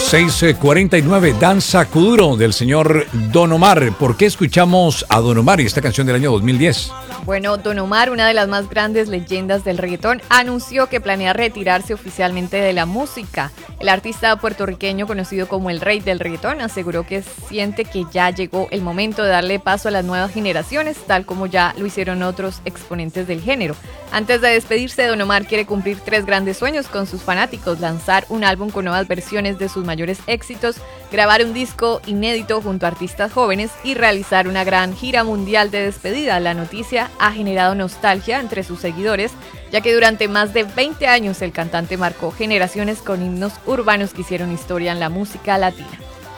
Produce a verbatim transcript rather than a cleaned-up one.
seis cuarenta y nueve, Danza Kuduro del señor Don Omar. ¿Por qué escuchamos a Don Omar y esta canción del año dos mil diez? Bueno, Don Omar, una de las más grandes leyendas del reggaetón, anunció que planea retirarse oficialmente de la música. El artista puertorriqueño, conocido como el rey del reggaetón, aseguró que siente que ya llegó el momento de darle paso a las nuevas generaciones, tal como ya lo hicieron otros exponentes del género. Antes de despedirse, Don Omar quiere cumplir tres grandes sueños con sus fanáticos: lanzar un álbum con nuevas versiones de sus mayores éxitos, grabar un disco inédito junto a artistas jóvenes y realizar una gran gira mundial de despedida. La noticia ha generado nostalgia entre sus seguidores, ya que durante más de veinte años el cantante marcó generaciones con himnos urbanos que hicieron historia en la música latina.